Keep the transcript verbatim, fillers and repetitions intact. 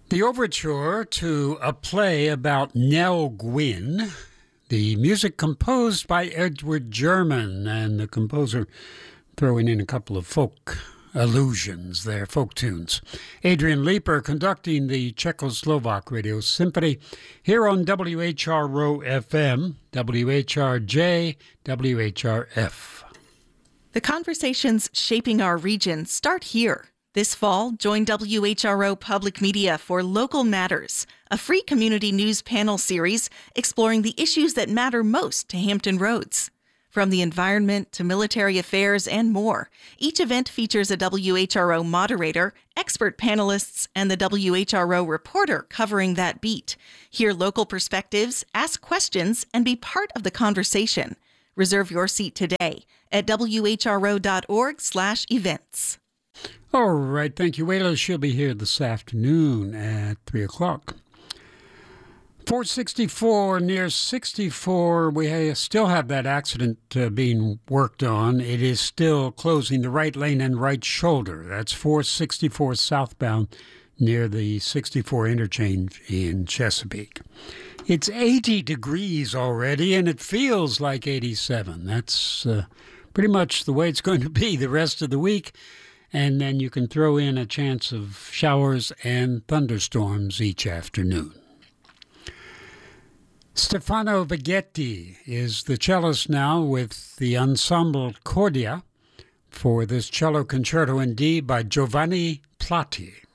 The overture to a play about Nell Gwyn, the music composed by Edward German, and the composer throwing in a couple of folk allusions there, folk tunes. Adrian Leeper conducting the Czechoslovak Radio Symphony here on W H R O F M, W H R J, W H R F. The conversations shaping our region start here. This fall, join W H R O Public Media for Local Matters, a free community news panel series exploring the issues that matter most to Hampton Roads. From the environment to military affairs and more, each event features a W H R O moderator, expert panelists, and the W H R O reporter covering that beat. Hear local perspectives, ask questions, and be part of the conversation. Reserve your seat today at W H R O dot org slash events. All right, thank you, Wayla. She'll be here this afternoon at three o'clock. four sixty-four near sixty-four, we still have that accident uh, being worked on. It is still closing the right lane and right shoulder. That's four sixty-four southbound near the sixty-four interchange in Chesapeake. It's eighty degrees already, and it feels like eighty-seven. That's uh, pretty much the way it's going to be the rest of the week. And then you can throw in a chance of showers and thunderstorms each afternoon. Stefano Vighetti is the cellist now with the Ensemble Cordia for this cello concerto in D by Giovanni Platti.